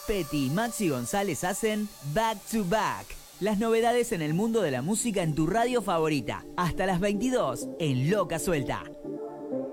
Petty y Maxi González hacen Back to Back. Las novedades en el mundo de la música en tu radio favorita. Hasta las 22 en Loca Suelta.